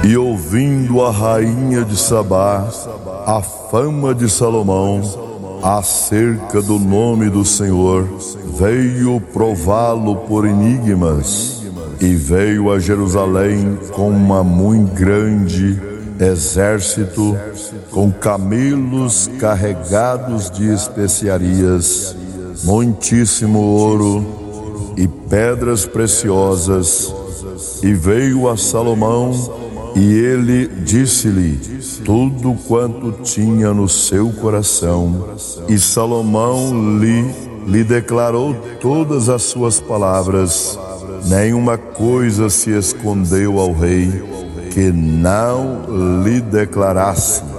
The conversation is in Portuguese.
E ouvindo a rainha de Sabá a fama de Salomão acerca do nome do Senhor, veio prová-lo por enigmas, e veio a Jerusalém com uma muito grande exército, com camelos carregados de especiarias, muitíssimo ouro e pedras preciosas, e veio a Salomão, e ele disse-lhe tudo quanto tinha no seu coração. E Salomão lhe declarou todas as suas palavras. Nenhuma coisa se escondeu ao rei que não lhe declarasse.